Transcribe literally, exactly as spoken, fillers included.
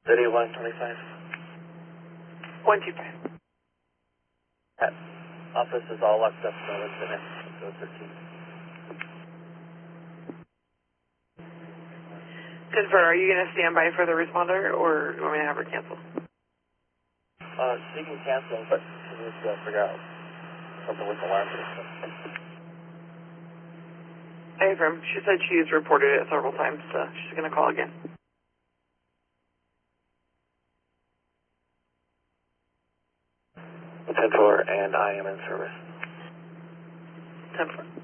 thirty-one twenty-five. one two five. Office is all locked up, so it's in it. So thirteen. Confirm, are you going to stand by for the responder, or do you want me to have her cancel? Uh, she can cancel, but she needs to figure out something with the alarm system. I affirm. She said she's reported it several times, so she's going to call again. ten four, and I am in service. ten four.